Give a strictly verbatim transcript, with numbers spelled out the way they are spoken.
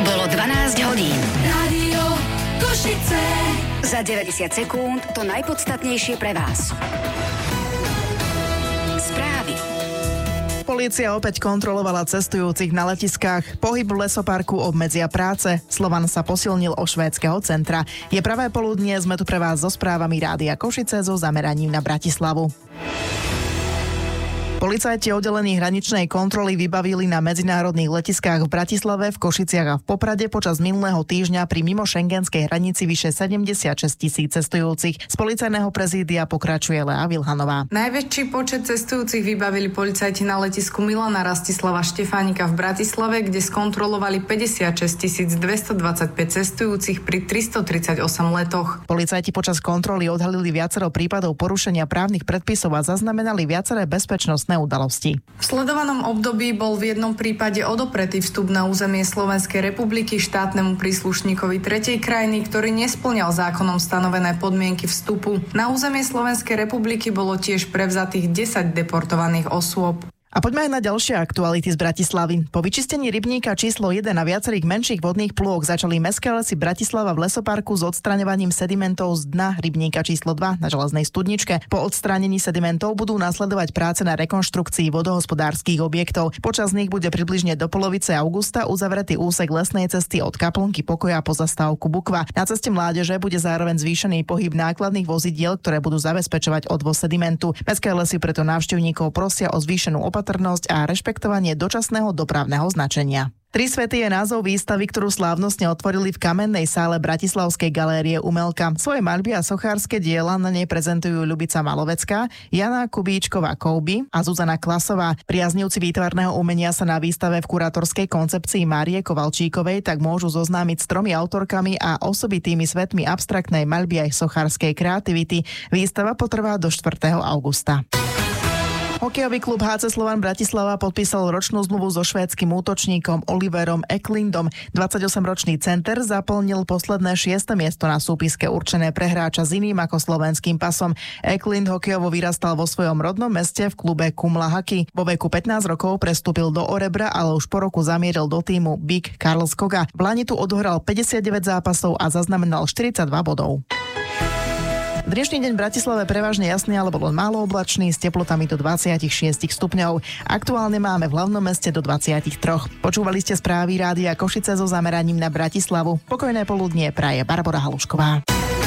Bolo dvanásť hodín. Rádio Košice. Za deväťdesiat sekúnd to najpodstatnejšie pre vás. Správy. Polícia opäť kontrolovala cestujúcich na letiskách. Pohyb v lesoparku obmedzia práce. Slovan sa posilnil o švédskeho centra. Je pravé poludnie, sme tu pre vás so správami Rádia Košice so zameraním na Bratislavu. Policajti oddelení hraničnej kontroly vybavili na medzinárodných letiskách v Bratislave, v Košiciach a v Poprade počas minulého týždňa pri mimo šengenskej hranici vyše sedemdesiatšesť tisíc cestujúcich. Z policajného prezídia pokračuje Lea Vilhanová. Najväčší počet cestujúcich vybavili policajti na letisku Milana Rastislava Štefánika v Bratislave, kde skontrolovali päťdesiatšesť tisíc dvestodvadsaťpäť cestujúcich pri tristotridsaťosem letoch. Policajti počas kontroly odhalili viacero prípadov porušenia právnych predpisov a zaznamenali viaceré bezpečnostné udalosti. V sledovanom období bol v jednom prípade odopretý vstup na územie Slovenskej republiky štátnemu príslušníkovi tretej krajiny, ktorý nespĺňal zákonom stanovené podmienky vstupu. Na územie Slovenskej republiky bolo tiež prevzatých desať deportovaných osôb. A poďme aj na ďalšie aktuality z Bratislavy. Po vyčistení rybníka číslo jeden a viacerých menších vodných plôch začali Mestské lesy Bratislava v lesoparku s odstraňovaním sedimentov z dna rybníka číslo dva na železnej studničke. Po odstránení sedimentov budú nasledovať práce na rekonštrukcii vodohospodárskych objektov. Počas nich bude približne do polovice augusta uzavretý úsek lesnej cesty od Kaplnky Pokoja po zastávku Bukva. Na ceste Mládeže bude zároveň zvýšený pohyb nákladných vozidiel, ktoré budú zabezpečovať odvoz sedimentu. Mestské lesy preto návštevníkov prosia o zvýšenú opatrnosť a rešpektovanie dočasného dopravného značenia. Tri svety je názov výstavy, ktorú slávnostne otvorili v kamennej sále Bratislavskej galérie Umelka. Svoje maľby a sochárske diela na nej prezentujú Ľubica Malovecká, Jana Kubíčková-Kouby a Zuzana Klasová. Priaznivci výtvarného umenia sa na výstave v kurátorskej koncepcii Márie Kovalčíkovej tak môžu zoznámiť s tromi autorkami a osobitými svetmi abstraktnej maľby aj sochárskej kreativity. Výstava potrvá do štvrtého augusta. Hokejový klub há cé Slovan Bratislava podpísal ročnú zmluvu so švédskym útočníkom Oliverom Eklundom. dvadsaťosemročný center zaplnil posledné šieste miesto na súpiske určené pre hráča s iným ako slovenským pasom. Eklund hokejovo vyrastal vo svojom rodnom meste v klube Kumla Hockey. Vo veku pätnásť rokov prestúpil do Orebra, ale už po roku zamieril do týmu Big Karlskoga. V Lani tu odohral päťdesiatdeväť zápasov a zaznamenal štyridsaťdva bodov. Dnešný deň v Bratislave prevažne jasný alebo len málo oblačný s teplotami do dvadsaťšesť stupňov. Aktuálne máme v hlavnom meste do dvadsaťtri. Počúvali ste správy Rádia Košice so zameraním na Bratislavu. Pokojné poludnie praje Barbora Halušková.